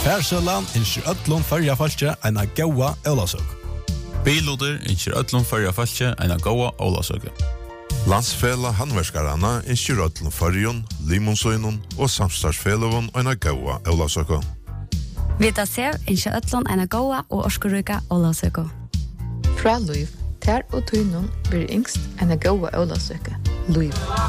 Färsølan innskjer ötlun fyrja falskje en gaua Ólavsøk. Biluder innskjer ötlun fyrja falskje en gaua Ólavsøk. Landsfela handverkarana innskjer ötlun fyrjun, limonsøynun og samstartsfelovun en gaua Ólavsøk. Vita sev innskjer ötlun en gaua og orskuruka Ólavsøk. Fra Luiv, ter og tøynun blir yngst en gaua Ólavsøk. Luiv.